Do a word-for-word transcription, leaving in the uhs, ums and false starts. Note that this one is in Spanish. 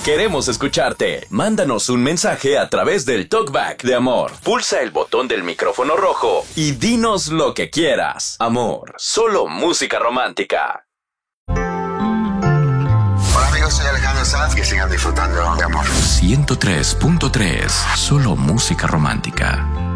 Queremos escucharte. Mándanos un mensaje a través del Talkback de Amor. Pulsa el botón del micrófono rojo y dinos lo que quieras. Amor, solo música romántica. Hola amigos, soy Alejandro Sanz, que sigan disfrutando de Amor. ciento tres punto tres, solo música romántica.